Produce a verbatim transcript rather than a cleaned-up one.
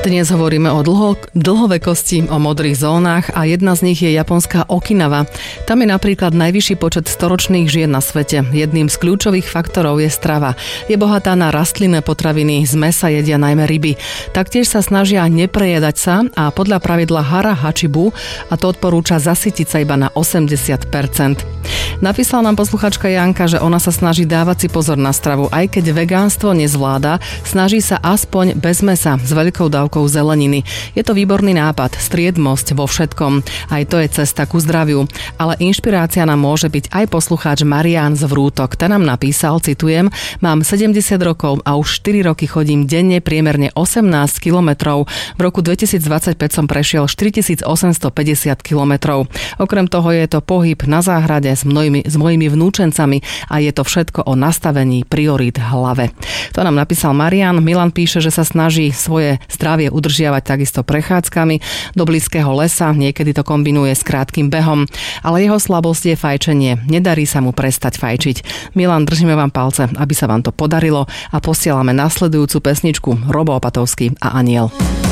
Dnes hovoríme o dlho, dlhovekosti, o modrých zónach a jedna z nich je japonská Okinawa. Tam je napríklad najvyšší počet storočných žien na svete. Jedným z kľúčových faktorov je strava. Je bohatá na rastlinné potraviny, z mäsa jedia najmä ryby. Taktiež sa snažia neprejedať sa a podľa pravidla Hara Hachibu, a to odporúča zasytiť sa iba na osemdesiat percent. Napísala nám posluchačka Janka, že ona sa snaží dávať si pozor na stravu, aj keď vegánstvo nezvláda, snaží sa aspoň bez mäsa s veľkou dávkou zeleniny. Je to výborný nápad, striedmosť vo všetkom. Aj to je cesta ku zdraviu. Ale inšpirácia nám môže byť aj poslucháč Marián z Vrútok. Ten nám napísal, citujem, mám sedemdesiat rokov a už štyri roky chodím denne priemerne osemnásť kilometrov. V roku dvetisícdvadsaťpäť som prešiel štyritisícosemstopäťdesiat kilometrov. Okrem toho je to pohyb na záhrade s mojimi, s mojimi vnúčencami a je to všetko o nastavení priorít v hlave. To nám napísal Marián. Milan píše, že sa snaží svoje zdravie udržiavať takisto prechádzkami do blízkeho lesa, niekedy to kombinuje s krátkym behom, ale jeho slabosť je fajčenie. Nedarí sa mu prestať fajčiť. Milan, držíme vám palce, aby sa vám to podarilo a posielame nasledujúcu pesničku Robo Opatovský a Aniel.